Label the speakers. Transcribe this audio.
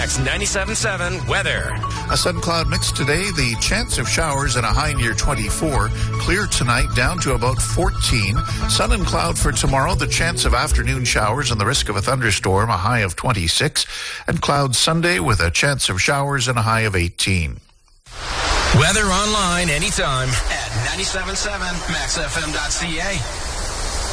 Speaker 1: That's 97.7 weather.
Speaker 2: A sun cloud mix today. The chance of showers and a high near 24. Clear tonight down to about 14. Sun and cloud for tomorrow. The chance of afternoon showers and the risk of a thunderstorm, a high of 26. And clouds Sunday with a chance of showers and a high of 18.
Speaker 1: Weather online anytime at 97.7 maxfm.ca.